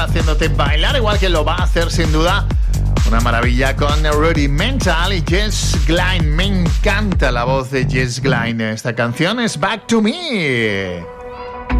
haciéndote bailar, igual que lo va a hacer sin duda una maravilla con Rudimental y Jess Glynne. Me encanta la voz de Jess Glynne. Esta canción es Back to Me.